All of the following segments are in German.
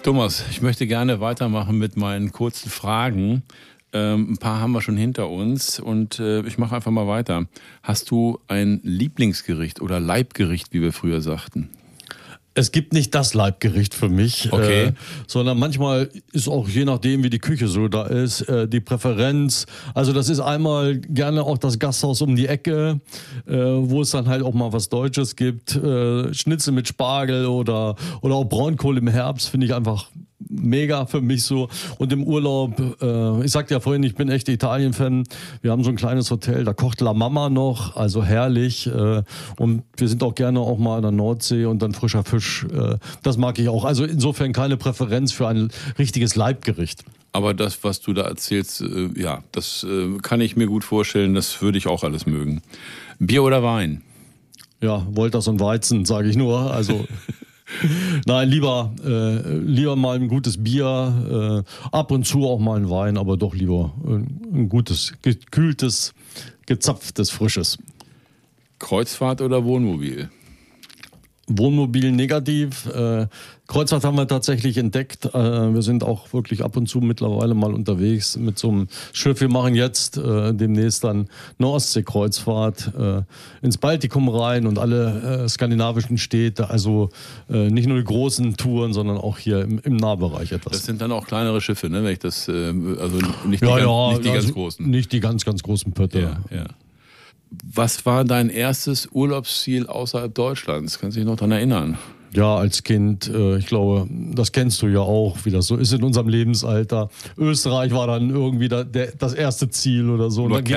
Thomas, ich möchte gerne weitermachen mit meinen kurzen Fragen. Ein paar haben wir schon hinter uns und ich mache einfach mal weiter. Hast du ein Lieblingsgericht oder Leibgericht, wie wir früher sagten? Es gibt nicht das Leibgericht für mich, okay. Sondern manchmal ist auch je nachdem, wie die Küche so da ist, die Präferenz. Also das ist einmal gerne auch das Gasthaus um die Ecke, wo es dann halt auch mal was Deutsches gibt. Schnitzel mit Spargel oder auch Braunkohl im Herbst finde ich einfach mega für mich so. Und im Urlaub, ich sagte ja vorhin, ich bin echt Italien-Fan. Wir haben so ein kleines Hotel, da kocht La Mama noch, also herrlich. Und wir sind auch gerne auch mal an der Nordsee und dann frischer Fisch. Das mag ich auch. Also insofern keine Präferenz für ein richtiges Leibgericht. Aber das, was du da erzählst, ja, das kann ich mir gut vorstellen. Das würde ich auch alles mögen. Bier oder Wein? Ja, Wolters und Weizen, sage ich nur. Also nein, lieber mal ein gutes Bier, ab und zu auch mal ein Wein, aber doch lieber ein gutes, gekühltes, gezapftes, frisches. Kreuzfahrt oder Wohnmobil? Wohnmobil negativ. Kreuzfahrt haben wir tatsächlich entdeckt. Wir sind auch wirklich ab und zu mittlerweile mal unterwegs mit so einem Schiff. Wir machen jetzt demnächst dann eine Ostsee-Kreuzfahrt ins Baltikum rein und alle skandinavischen Städte. Also nicht nur die großen Touren, sondern auch hier im Nahbereich etwas. Das sind dann auch kleinere Schiffe, ne? Wenn ich das, also nicht die ganz großen. Nicht die ganz großen Pötte. Ja. Was war dein erstes Urlaubsziel außerhalb Deutschlands? Kannst du dich noch daran erinnern? Ja, als Kind, ich glaube, das kennst du ja auch, wie das so ist in unserem Lebensalter. Österreich war dann irgendwie das erste Ziel oder so. Und dann ging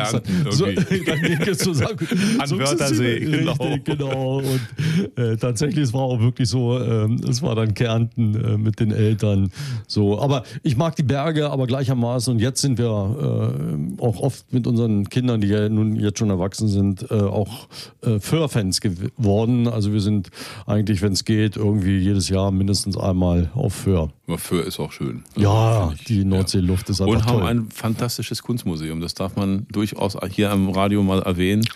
es so an Wörthersee, genau. Und tatsächlich, es war auch wirklich so, es war dann Kärnten mit den Eltern. So, aber ich mag die Berge, aber gleichermaßen. Und jetzt sind wir auch oft mit unseren Kindern, die ja nun jetzt schon erwachsen sind, auch Föhr-Fans geworden. Also wir sind eigentlich, wenn es geht, irgendwie jedes Jahr mindestens einmal auf Föhr. Aber Föhr ist auch schön. Ja, die Nordseeluft ist einfach toll. Und haben ein fantastisches Kunstmuseum. Das darf man durchaus hier am Radio mal erwähnen.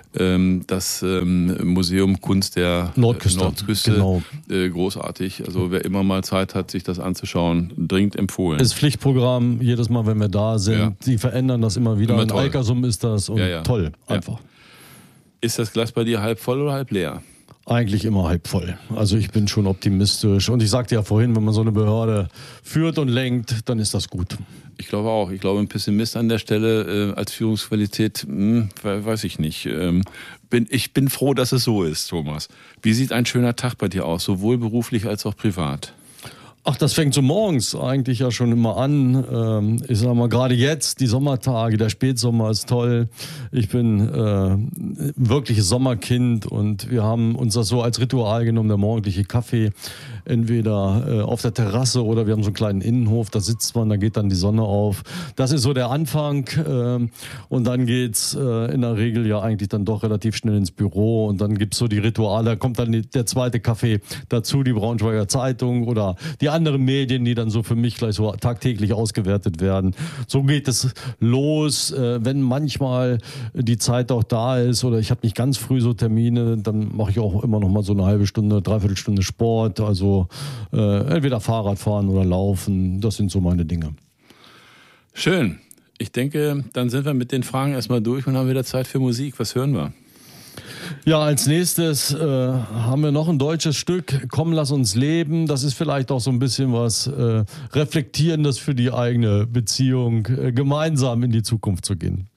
Das Museum Kunst der Nordküste. Genau. Großartig. Also wer immer mal Zeit hat, sich das anzuschauen, dringend empfohlen. Das Pflichtprogramm, jedes Mal, wenn wir da sind. Ja. Die verändern das immer wieder. In Alkersum ist das und toll, einfach. Ja. Ist das Glas bei dir halb voll oder halb leer? Eigentlich immer halb voll. Also ich bin schon optimistisch. Und ich sagte ja vorhin, wenn man so eine Behörde führt und lenkt, dann ist das gut. Ich glaube auch. Ich glaube, ein Pessimist an der Stelle als Führungsqualität, weiß ich nicht. Ich bin froh, dass es so ist, Thomas. Wie sieht ein schöner Tag bei dir aus, sowohl beruflich als auch privat? Ach, das fängt so morgens eigentlich ja schon immer an. Ich sag mal, gerade jetzt, die Sommertage, der Spätsommer ist toll. Ich bin wirkliches Sommerkind und wir haben uns das so als Ritual genommen, der morgendliche Kaffee. Entweder auf der Terrasse oder wir haben so einen kleinen Innenhof, da sitzt man, da geht dann die Sonne auf. Das ist so der Anfang und dann geht's in der Regel ja eigentlich dann doch relativ schnell ins Büro und dann gibt's so die Rituale, da kommt dann der zweite Kaffee dazu, die Braunschweiger Zeitung oder die anderen Medien, die dann so für mich gleich so tagtäglich ausgewertet werden. So geht es los, wenn manchmal die Zeit auch da ist oder ich habe nicht ganz früh so Termine, dann mache ich auch immer noch mal so eine halbe Stunde, dreiviertel Stunde Sport, also entweder Fahrrad fahren oder laufen, das sind so meine Dinge. Schön. Ich denke, dann sind wir mit den Fragen erstmal durch und haben wieder Zeit für Musik. Was hören wir? Ja, als nächstes haben wir noch ein deutsches Stück, Komm, lass uns leben. Das ist vielleicht auch so ein bisschen was Reflektierendes für die eigene Beziehung, gemeinsam in die Zukunft zu gehen.